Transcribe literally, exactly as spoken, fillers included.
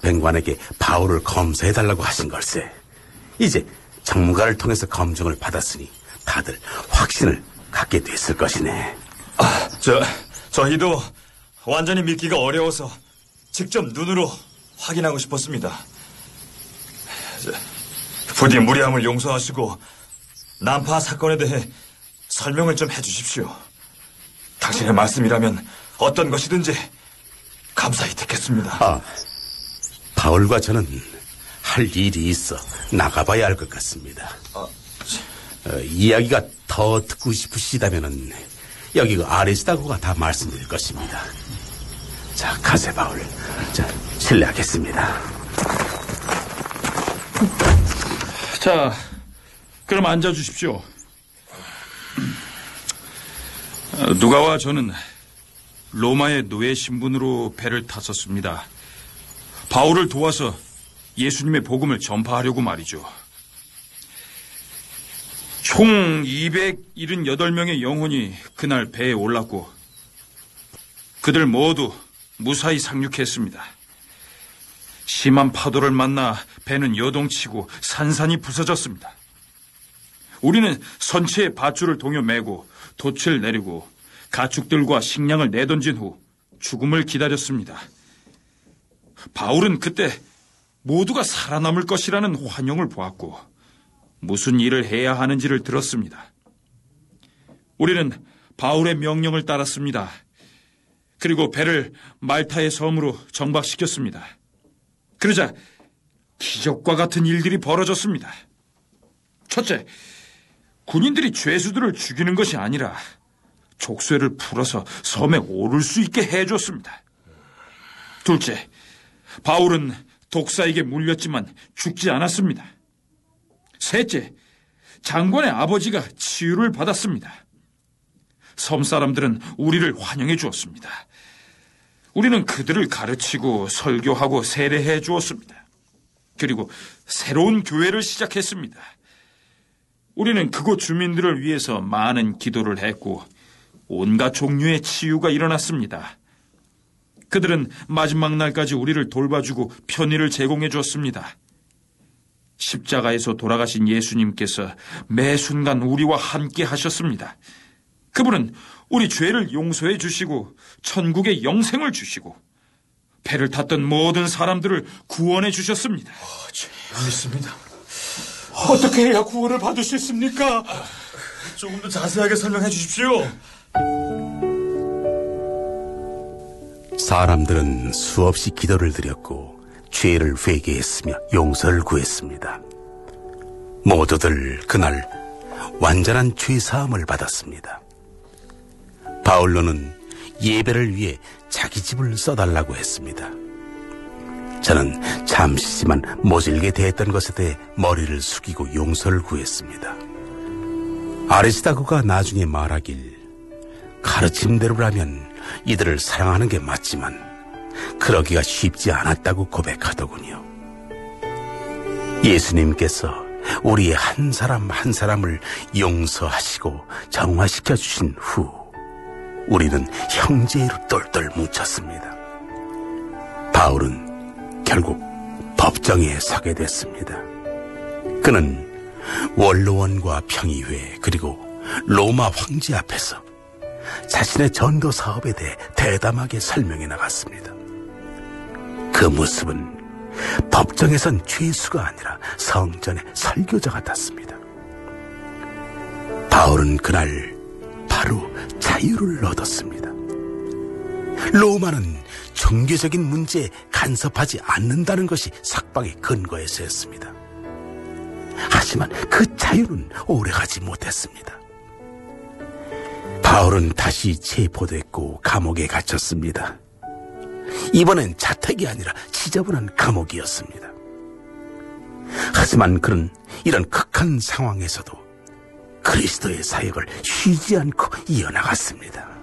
재판관에게 바울을 검사해달라고 하신 걸세. 이제 전문가를 통해서 검증을 받았으니 다들 확신을 갖게 됐을 것이네. 아, 저, 저희도 완전히 믿기가 어려워서 직접 눈으로 확인하고 싶었습니다. 저, 부디 무리함을 용서하시고 난파 사건에 대해 설명을 좀 해주십시오. 당신의 말씀이라면 어떤 것이든지 감사히 듣겠습니다. 아, 바울과 저는 할 일이 있어 나가봐야 할 것 같습니다. 아, 어, 이야기가 더 듣고 싶으시다면은 여기 그 아레스다고가 다 말씀드릴 것입니다. 자, 가세 바울. 자, 실례하겠습니다. 자, 그럼 앉아주십시오. 누가와 저는 로마의 노예 신분으로 배를 탔었습니다. 바울을 도와서 예수님의 복음을 전파하려고 말이죠. 총 이백칠십팔 명의 영혼이 그날 배에 올랐고 그들 모두 무사히 상륙했습니다. 심한 파도를 만나 배는 요동치고 산산이 부서졌습니다. 우리는 선체에 밧줄을 동여 매고 돛을 내리고 가축들과 식량을 내던진 후 죽음을 기다렸습니다. 바울은 그때 모두가 살아남을 것이라는 환영을 보았고 무슨 일을 해야 하는지를 들었습니다. 우리는 바울의 명령을 따랐습니다. 그리고 배를 말타의 섬으로 정박시켰습니다. 그러자 기적과 같은 일들이 벌어졌습니다. 첫째, 군인들이 죄수들을 죽이는 것이 아니라 족쇄를 풀어서 섬에 오를 수 있게 해줬습니다. 둘째, 바울은 독사에게 물렸지만 죽지 않았습니다. 셋째, 장관의 아버지가 치유를 받았습니다. 섬 사람들은 우리를 환영해 주었습니다. 우리는 그들을 가르치고 설교하고 세례해 주었습니다. 그리고 새로운 교회를 시작했습니다. 우리는 그곳 주민들을 위해서 많은 기도를 했고 온갖 종류의 치유가 일어났습니다. 그들은 마지막 날까지 우리를 돌봐주고 편의를 제공해 주었습니다. 십자가에서 돌아가신 예수님께서 매 순간 우리와 함께 하셨습니다. 그분은 우리 죄를 용서해 주시고 천국의 영생을 주시고 배를 탔던 모든 사람들을 구원해 주셨습니다. 어, 제 믿습니다. 어떻게 해야 구원을 받을 수 있습니까? 조금 더 자세하게 설명해 주십시오. 사람들은 수없이 기도를 드렸고 죄를 회개했으며 용서를 구했습니다. 모두들 그날 완전한 죄사함을 받았습니다. 바울로는 예배를 위해 자기 집을 써달라고 했습니다. 저는 잠시지만 모질게 대했던 것에 대해 머리를 숙이고 용서를 구했습니다. 아리스다고가 나중에 말하길 가르침대로라면 이들을 사랑하는 게 맞지만 그러기가 쉽지 않았다고 고백하더군요. 예수님께서 우리의 한 사람 한 사람을 용서하시고 정화시켜 주신 후 우리는 형제로 똘똘 뭉쳤습니다. 바울은 결국 법정에 서게 됐습니다. 그는 원로원과 평의회 그리고 로마 황제 앞에서 자신의 전도 사업에 대해 대담하게 설명해 나갔습니다. 그 모습은 법정에선 죄수가 아니라 성전의 설교자 같았습니다. 바울은 그날 바로 자유를 얻었습니다. 로마는 종교적인 문제에 간섭하지 않는다는 것이 sak방의 근거에서였습니다. 하지만 그 자유는 오래가지 못했습니다. 바울은 다시 체포됐고 감옥에 갇혔습니다. 이번엔 자택이 아니라 지저분한 감옥이었습니다. 하지만 그는 이런 극한 상황에서도 그리스도의 사역을 쉬지 않고 이어나갔습니다.